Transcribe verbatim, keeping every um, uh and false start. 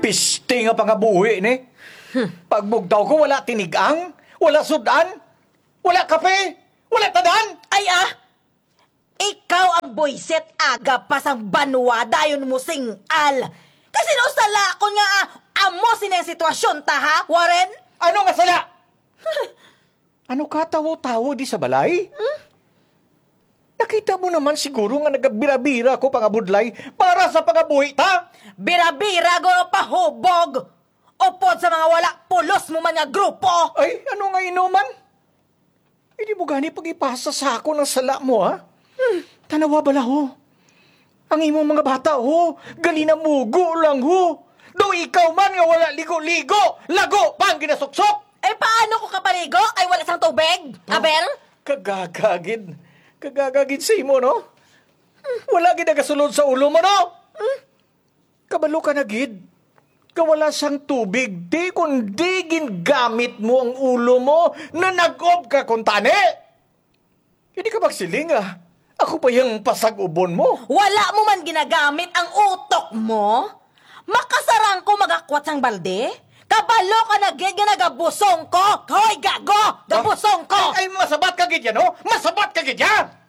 Piste nga pangabuhi ni. Pagbugtaw ko wala tinigang, wala sudan, wala kape, wala tadan. Ay ah! Ikaw ang boyset aga pa sa banwa dayon mo sing-al. Kasi no sala ko nga ah, amo sineng sitwasyon ta ha, Warren? Ano nga sala? Ano ka tawo-tawo di sa balay? Hmm? Nakita mo naman siguro nga nagabira-bira ko pangabudlay para sa pangabuhi ta. Bira-bira go pahubog. Upod sa mga wala pulos mo man nga grupo. Ay, ano nga inuman? Hindi mo gani pag-ipasa sa ako ng sala mo, ha? Hmm, tanawa bala, ho. Ang imong mga bata, ho. Galina mugo lang, ho. Do ikaw man nga wala ligo-ligo. Lago pa ang ginasuksok. Eh paano ko kapaligo? Ay wala sang tubig? Abel? Kagagagid. Kagagagid sa imo, no? Wala gid nagasulod sa ulo mo, no? Kabalo ka na, gid. Kawala sang tubig, di kundi gingamit mo ang ulo mo na nag-ob ka kuntane. Hindi ka magsiling, ah. Ako pa yung pasag-ubon mo. Wala mo man ginagamit ang utok mo? Makasarang ko magakwat sang balde? Kabalo ka na gid nga nagabusong ko! Hoy, gago! Gabusong ko! Ay, ay, masabat ka gid yan, no? Masabat ka gid yan!